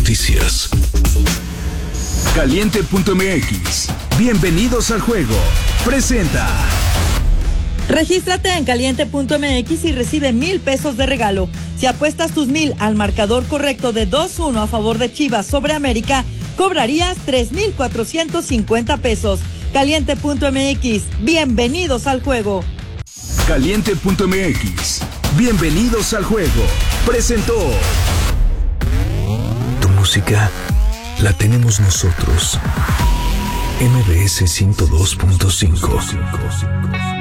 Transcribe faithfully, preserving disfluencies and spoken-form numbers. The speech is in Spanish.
noticias. Caliente punto m x. Bienvenidos al juego. Presenta. Regístrate en caliente punto m x y recibe mil pesos de regalo. Si apuestas tus mil al marcador correcto de dos uno a favor de Chivas sobre América, cobrarías tres mil cuatrocientos cincuenta pesos. Caliente punto m x. Bienvenidos al juego. Caliente punto m x. Bienvenidos al juego. Presentó. Tu música la tenemos nosotros. M B S ciento dos punto cinco.